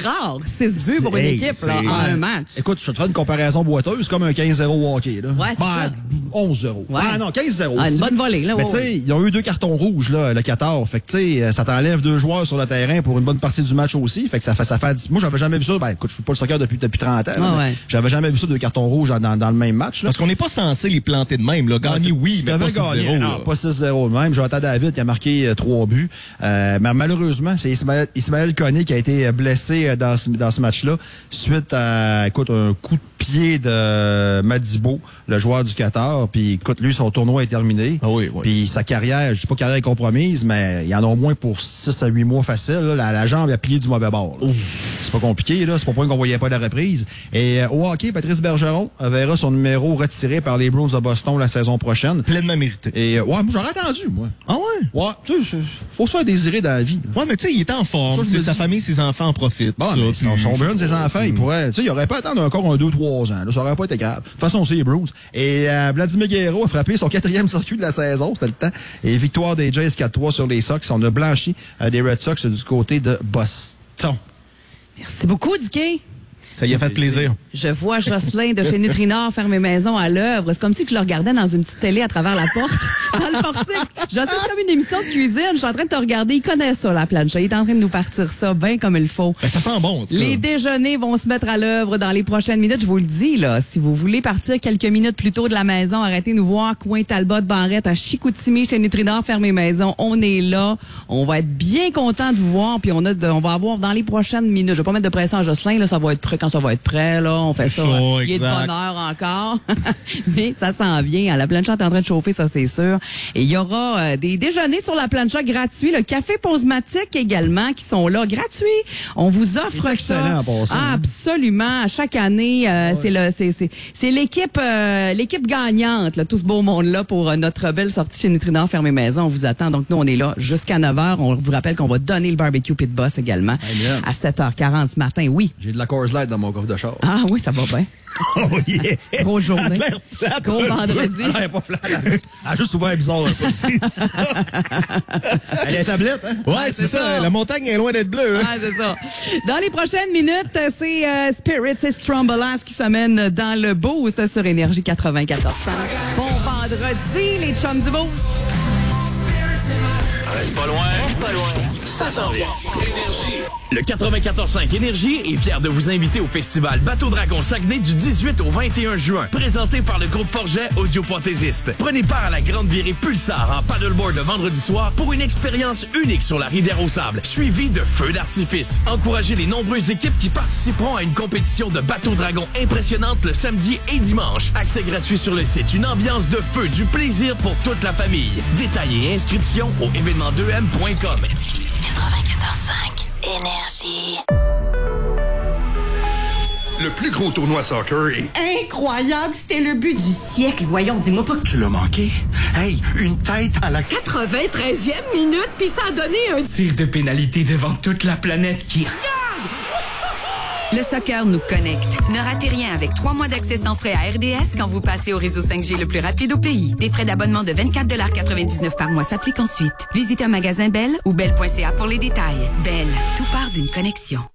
rare, 6 buts pour une équipe là, en un match. Écoute, je te ferai une comparaison boiteuse, c'est comme un 15-0 hockey. Là. Ouais, c'est ça. 11-0. Ouais. Ah non, 15-0. Ah, une bonne volée. Là, Mais tu sais, ils ont eu 2 cartons rouges, là, le Qatar. Fait que tu sais, ça t'enlève 2 joueurs sur le terrain pour une bonne partie du match aussi. Fait que ça fait. Moi, j'avais jamais vu ça. Ben écoute, je fais pas le soccer depuis 30 ans. J'avais jamais vu ça, 2 cartons rouges dans le même match. Là. Parce qu'on n'est pas censé les planter de même. Là. Gagner, oui, mais pas 6-0. Non, pas 6-0 de même. Jonathan David qui a marqué 3 buts. Mais malheureusement, c'est Ismaël Koné qui a été blessé dans ce match-là suite à un coup de pied de Madibo, le joueur du Qatar. Puis écoute, lui, son tournoi est terminé. Ah oui. Puis sa carrière, je dis pas carrière est compromise, mais il y en a au moins pour 6 à 8 mois facile. Là. La jambe a plié du mauvais bord. C'est pas compliqué, là. C'est pas point qu'on voyait pas la reprise. Et au hockey, Patrice Bergeron verra son numéro retiré par les Bruins de Boston la saison prochaine. Pleinement mérité. Et moi, j'aurais attendu, moi. Ah ouais? Ouais, tu sais, faut se faire désirer dans la vie. Ouais, mais tu sais, il est en forme. Sa famille, ses enfants en profitent. Bon, mais son jeune, ses enfants, il pourrait, tu sais, il aurait pas attendre encore 2-3 ans. Là, ça aurait pas été grave. De toute façon, c'est les Bruins. Et Vladimir Guerrero a frappé son 4e circuit de la saison, c'était le temps. Et victoire des Jays 4-3 sur les Sox. On a blanchi des Red Sox du côté de Boston. Merci beaucoup, Dicky. Ça y a fait plaisir. Je vois Jocelyn de chez Nutrinor fermer maison à l'œuvre. C'est comme si je le regardais dans une petite télé à travers la porte, dans le portique. Jocelyn, c'est comme une émission de cuisine. Je suis en train de te regarder. Il connaît ça, la plancha. Il est en train de nous partir ça bien comme il faut. Ben, ça sent bon, en tout cas. Les déjeuners vont se mettre à l'œuvre dans les prochaines minutes. Je vous le dis, là. Si vous voulez partir quelques minutes plus tôt de la maison, arrêtez nous voir. Coin Talbot, Barrette, à Chicoutimi, chez Nutrinor, fermer maison. On est là. On va être bien content de vous voir. Puis on va avoir dans les prochaines minutes. Je vais pas mettre de pression à Jocelyn, là. Ça va être prêt quand ça va être prêt, là. On fait ça. Il est de bonne heure encore. Mais ça s'en vient. La plancha est en train de chauffer, ça, c'est sûr. Et il y aura des déjeuners sur la plancha gratuits. Le café Posmatic également, qui sont là, gratuits. On vous offre ça. Excellent, pour ça. Absolument. À chaque année, c'est l'équipe gagnante, là, tout ce beau monde-là, pour notre belle sortie chez Nutrinor Fermé Maison. On vous attend. Donc, nous, on est là jusqu'à 9h. On vous rappelle qu'on va donner le barbecue Pit Boss également à 7h40 ce matin. Oui. J'ai de la Coors Light dans mon coffre de char. Ah oui, ça va bien. Oh yeah! Grosse journée. Gros vendredi. Elle est pas flat. Elle a juste souvent bizarre. C'est ça. Elle est tablette, hein? Ouais, c'est ça. La montagne est loin d'être bleue. Hein? Ah, c'est ça. Dans les prochaines minutes, c'est Spirits et Strombolas qui s'amènent dans le Boost sur Énergie 94.5. Bon vendredi, les chums du Boost. Reste pas loin. Pas loin. Ça s'en vient. Énergie. Le 94.5 Énergie est fier de vous inviter au festival Bateau Dragon Saguenay du 18 au 21 juin, présenté par le groupe Forget Audioprothésiste. Prenez part à la grande virée Pulsar en paddleboard le vendredi soir pour une expérience unique sur la rivière aux Sables, suivie de feux d'artifice. Encouragez les nombreuses équipes qui participeront à une compétition de Bateau Dragon impressionnante le samedi et dimanche. Accès gratuit sur le site. Une ambiance de feu, du plaisir pour toute la famille. Détails et inscriptions au événement2m.com. 94.5 Énergie. Le plus gros tournoi soccer est... Incroyable, c'était le but du siècle. Voyons, dis-moi pas que... Tu l'as manqué? Hey, une tête à la... 93e minute, puis ça a donné un tir de pénalité devant toute la planète qui regarde. Le soccer nous connecte. Ne ratez rien avec 3 mois d'accès sans frais à RDS quand vous passez au réseau 5G le plus rapide au pays. Des frais d'abonnement de 24,99 $ par mois s'appliquent ensuite. Visitez un magasin Bell ou bell.ca pour les détails. Bell, tout part d'une connexion.